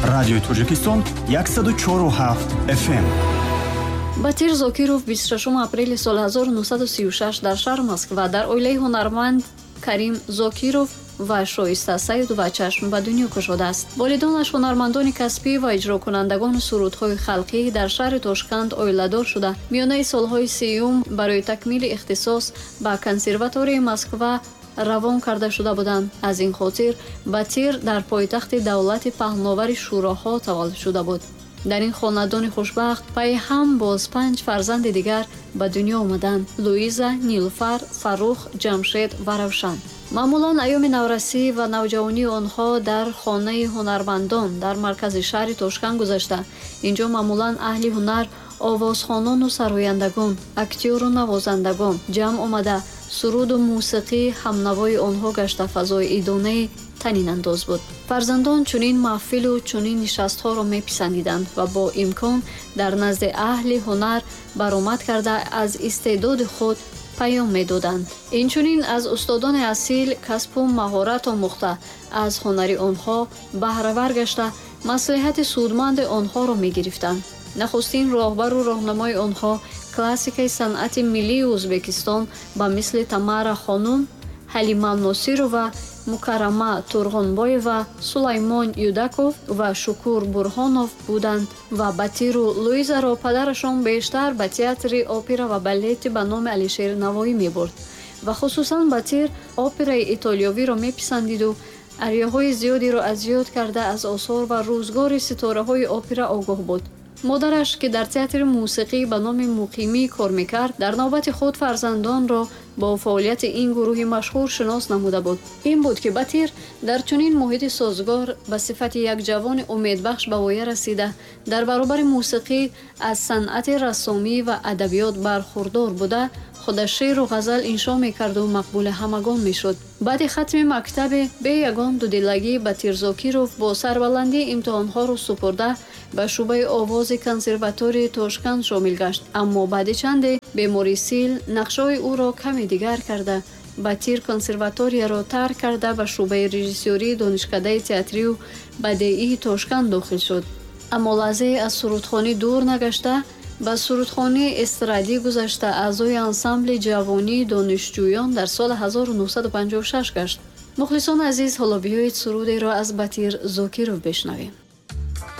Радиои Тоҷикистон 104.7 FM. Батир Зокиров 26 апрели соли 1936 дар шаҳри Москва дар оилаи ҳунарманд Карим Зокиров ва Шоиста Саидова чашм ба дунё кушодааст. волидонаш ҳунармандони касбӣ ва иҷрокунандагони сурудҳои халқӣ дар шаҳри Тошканд оиладор шуда, миёнаи солҳои 30 барои такмили ихтисос ба консерваторияи Москва равон карда шуда буданд. аз ин хотир Батир дар пойтахти давлати паҳлновари шӯроҳо таваллуд шуда буд. дар ин хонадони хушбахт пайи ҳам боз 5 фарзанди дигар ба дунё омаданд: Луиза, Нилуфар, Фарух, Ҷамшед ва Равшан. маъмулан айёми наврасӣ ва навҷавонии онҳо дар хонаи ҳунармандон дар маркази шаҳри Тошканд гузашта. инҷо маъмулан аҳли ҳунар, овозхонону сарояндагон, актёру навозандагон ҷамъ омада суруду мусиқӣ ҳамнавои онҳо гашта фазои идонаи танинандоз буд. фарзандон чунин маҳфилу чунин нишастҳоро меписандиданд ва бо имкон дар назди аҳли ҳунар баромад карда аз истеъдоди худ паём медоданд. инчунин аз устодони асил касбу маҳорат омӯхта, аз ҳунари онҳо баҳравар гашта маслиҳати судманди онҳоро мегирифтанд. нахустин роҳбару роҳнамои онҳо классикаи санъати миллии Ӯзбекистон ба мисли Тамара хонум, Ҳалима Носирова, Мукаррама Турғунбоева, Сулаймон Юдаков ва Шукур Бурҳонов буданд ва Батиру Луизаро падарашон бештар ба театри опера ва балети ба номи Алишер Навоӣ мебурд ва хусусан Батир операи итолиёвиро меписандиду арияҳои зиёдиро азёд карда аз осор ва рӯзгори ситораҳои опера огоҳ буд. модараш, ки дар театри мусиқӣ ба номи Муқимӣ кор мекард, дар навбати худ фарзандонро бо фаъолияти ин гурӯҳи машҳур шинос намуда буд. ин буд, ки Батир дар чунин муҳити созгор ба сифати як ҷавони умедбахш ба воя расида, дар баробари мусиқӣ аз санъати рассомӣ ва адабиёт бархурдор буда, худаш шеъру ғазал иншо мекарду мақбули ҳамагон мешуд. баъди хатми мактаби бе ягон дудилагӣ Батир Зокиров бо сарбаландии имтиҳонҳоро супурда ба шӯъбаи овози консерваторияи Тошканд шомил гашт. аммо баъди чанде бемории сил нақшаҳои ӯро каме дигар карда, Батир консерваторияро тарк карда ба шӯъбаи режиссёрии донишкадаи театрию бадеии Тошканд дохил шуд. аммо лаҳзае аз сурудхонӣ дур нагашта, ба сурудхонии эстрадӣ гузашта аъзои ансамбли ҷавонии донишҷӯён дар соли 1956 гашт. мухлисони азиз, ҳоло биёед сурудеро аз Батир Зокиров бешнавем.